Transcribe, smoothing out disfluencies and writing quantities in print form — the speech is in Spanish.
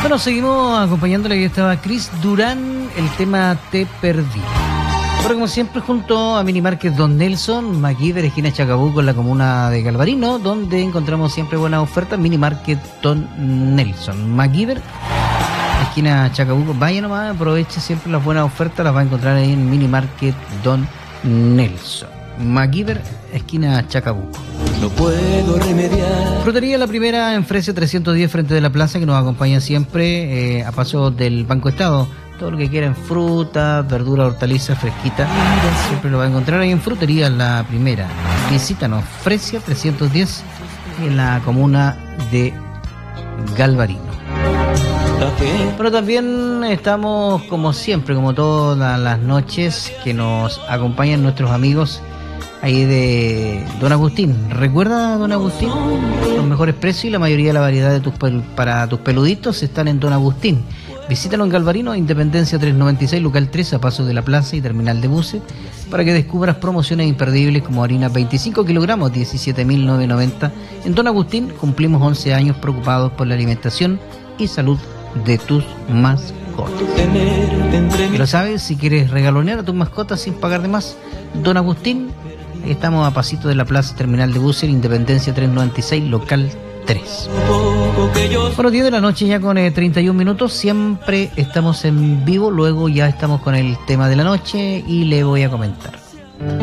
Bueno, seguimos acompañándole. Ahí estaba Chris Durán, el tema Te Perdí. Ahora, como siempre, junto a Minimarket Don Nelson, MacGyver, esquina Chacabuco, en la comuna de Galvarino, donde encontramos siempre buenas ofertas. Minimarket Don Nelson, MacGyver, esquina Chacabuco. Vaya nomás, aproveche siempre las buenas ofertas, las va a encontrar ahí en Minimarket Don Nelson, MacGyver, esquina Chacabuco. No puedo remediar. Frutería La Primera en Fresia 310, frente de la plaza, que nos acompaña siempre a paso del Banco Estado. Todo lo que quieran, fruta, verdura, hortalizas, fresquita, siempre lo va a encontrar ahí en Frutería La Primera. Visítanos, Fresia 310, en la comuna de Galvarino. Bueno, también estamos, como siempre, como todas las noches, que nos acompañan nuestros amigos ahí de Don Agustín. ¿Recuerda Don Agustín? Los mejores precios y la mayoría de la variedad de para tus peluditos están en Don Agustín. Visítalo en Galvarino, Independencia 396, local 3, a paso de la plaza y terminal de buses, para que descubras promociones imperdibles como harina 25 kilogramos, 17.990. En Don Agustín cumplimos 11 años preocupados por la alimentación y salud de tus mascotas. Y lo sabes, si quieres regalonear a tus mascotas sin pagar de más, Don Agustín, estamos a pasito de la plaza terminal de buses, Independencia 396, local 3. Bueno, 10 de la noche ya con 31 minutos. Siempre estamos en vivo, luego ya estamos con el tema de la noche y le voy a comentar.